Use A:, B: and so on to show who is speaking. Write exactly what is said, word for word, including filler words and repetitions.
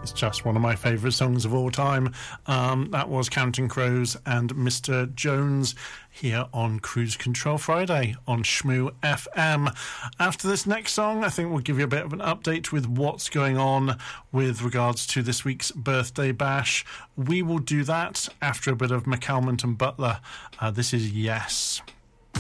A: It's just one of my favourite songs of all time. Um, that was Counting Crows and Mister Jones here on Cruise Control Friday on Shmoo F M. After this next song, I think we'll give you a bit of an update with what's going on with regards to this week's birthday bash. We will do that after a bit of McCalmont and Butler. Uh, this is Yes.